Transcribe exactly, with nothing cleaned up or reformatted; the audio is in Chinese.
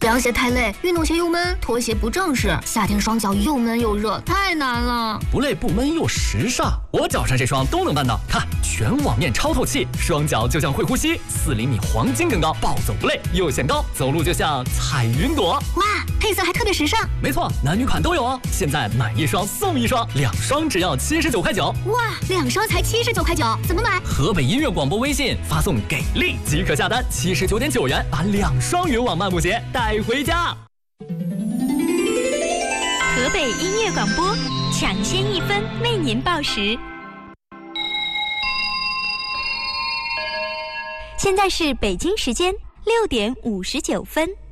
凉鞋太累，运动鞋又闷，拖鞋不正式，夏天双脚又闷又热，太难了。 不累不闷又时尚，我脚上这双都能办到。看，全网面超透气，双脚就像会呼吸，四厘米黄金更高，暴走不累，又显高，走路就像彩云朵。 哇，配色还特别时尚。 没错，男女款都有哦。现在买一双送一双，两双只要七十九块九。 哇，两双才七十九块九，怎么买？ 河北音乐广播微信发送“给力”即可下单，七十九点九元把两双云网漫步鞋带回家。 河北音乐广播，抢先一分为您报时。现在是北京时间六点五十九分。